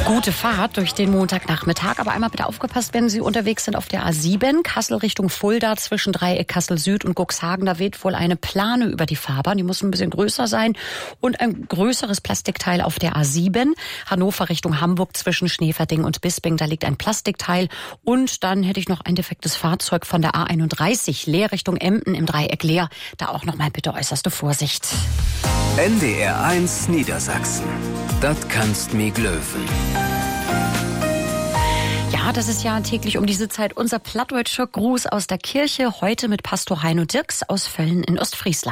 Gute Fahrt durch den Montagnachmittag, aber einmal bitte aufgepasst, wenn Sie unterwegs sind auf der A7, Kassel Richtung Fulda zwischen Dreieck Kassel Süd und Cuxhagen, da weht wohl eine Plane über die Fahrbahn, die muss ein bisschen größer sein und ein größeres Plastikteil auf der A7, Hannover Richtung Hamburg zwischen Schneeverding und Bisping, da liegt ein Plastikteil und dann hätte ich noch ein defektes Fahrzeug von der A31, Leer Richtung Emden im Dreieck Leer, da auch nochmal bitte äußerste Vorsicht. NDR 1 Niedersachsen. Das kannst mi glöwen. Ja, das ist ja täglich um diese Zeit unser plattdeutscher Gruß aus der Kirche. Heute mit Pastor Heino Dirks aus Völln in Ostfriesland.